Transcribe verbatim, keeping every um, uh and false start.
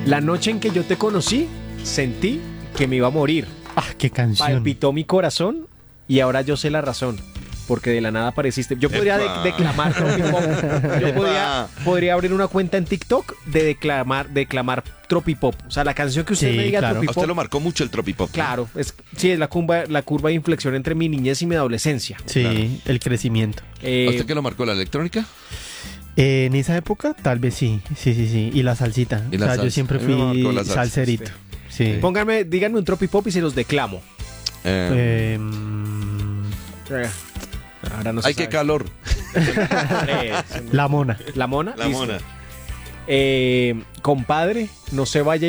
La noche en que yo te conocí, sentí que me iba a morir. Ah, qué canción. Palpitó mi corazón y ahora yo sé la razón. Porque de la nada apareciste. Yo podría de- Epa. declamar Tropipop. Yo Epa. podría, podría abrir una cuenta en TikTok de declamar, declamar Tropipop. O sea, la canción que usted Sí, me diga claro. A Tropipop. usted lo marcó mucho el tropipop. Claro, es, sí, es la curva, la curva de inflexión entre mi niñez y mi adolescencia. Sí, Claro. el crecimiento. Eh, ¿A usted qué lo marcó? ¿La electrónica? Eh, en esa época, tal vez sí, sí, sí, sí. Y la salsita. Y la o sea, yo salsa. siempre A mí me fui marcó la salsa. salserito. Sí. Pónganme, díganme un Tropipop y se los declamo. Eh, Eh, mm, Eh, Ahora no se ¡Ay, qué sabe. calor! Eh, la mona. ¿La mona? La Listo. mona. Eh, compadre, no se vaya